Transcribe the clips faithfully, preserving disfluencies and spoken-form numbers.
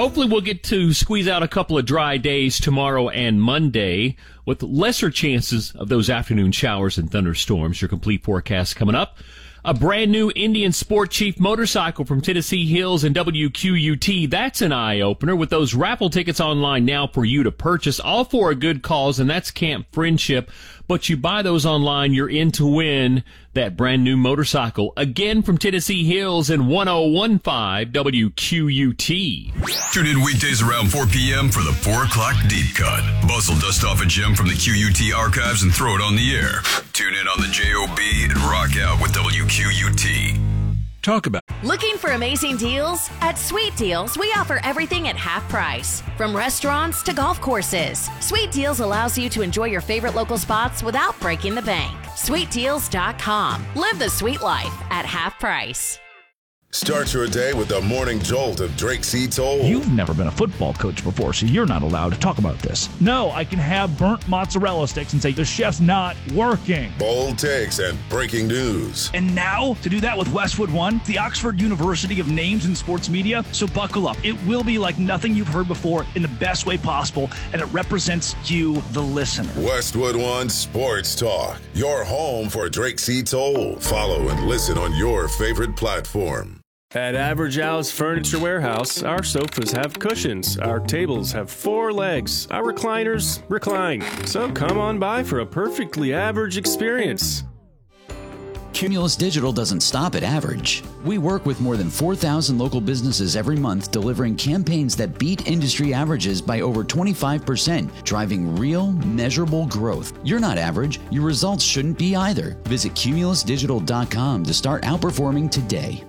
Hopefully we'll get to squeeze out a couple of dry days tomorrow and Monday with lesser chances of those afternoon showers and thunderstorms. Your complete forecast coming up. A brand new Indian Sport Chief motorcycle from Tennessee Hills and W Q U T. That's an eye-opener with those raffle tickets online now for you to purchase, all for a good cause, and that's Camp Friendship. But you buy those online, you're in to win that brand new motorcycle. Again from Tennessee Hills and one oh one point five W Q U T. Tune in weekdays around four p.m. for the four o'clock Deep Cut. Bustle, dust off a gem from the Q U T archives and throw it on the air. Tune in on the J O B and rock out with W Q U T. Talk about. Looking for amazing deals? At Sweet Deals, we offer everything at half price. From restaurants to golf courses, Sweet Deals allows you to enjoy your favorite local spots without breaking the bank. sweet deals dot com. Live the sweet life at half price. Start your day with the morning jolt of Drake C. Toll. You've never been a football coach before, so you're not allowed to talk about this. No, I can have burnt mozzarella sticks and say the chef's not working. Bold takes and breaking news. And now, to do that with Westwood One, the Oxford University of Names in Sports Media. So buckle up. It will be like nothing you've heard before in the best way possible, and it represents you, the listener. Westwood One Sports Talk, your home for Drake C. Toll. Follow and listen on your favorite platform. At Average Al's Furniture Warehouse, our sofas have cushions, our tables have four legs, our recliners recline. So come on by for a perfectly average experience. Cumulus Digital doesn't stop at average. We work with more than four thousand local businesses every month, delivering campaigns that beat industry averages by over twenty-five percent, driving real, measurable growth. You're not average. Your results shouldn't be either. Visit cumulus digital dot com to start outperforming today.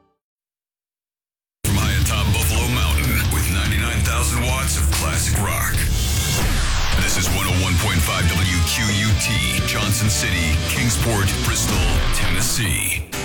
Watts of classic rock. This is one oh one point five W Q U T, Johnson City, Kingsport, Bristol, Tennessee.